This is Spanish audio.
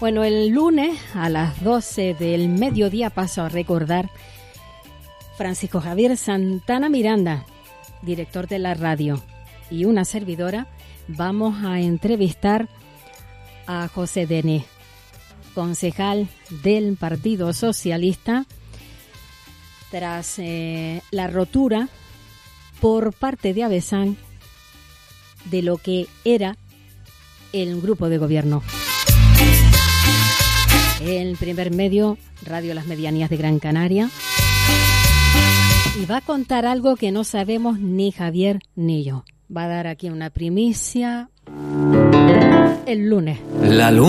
Bueno, el lunes a las 12 del mediodía paso a recordar Francisco Javier Santana Miranda, director de la radio, y una servidora. Vamos a entrevistar a José Denis, concejal del Partido Socialista, tras la rotura por parte de Avesán de lo que era el grupo de gobierno. El primer medio, Radio Las Medianías de Gran Canaria, y va a contar algo que no sabemos ni Javier ni yo. Va a dar aquí una primicia el lunes.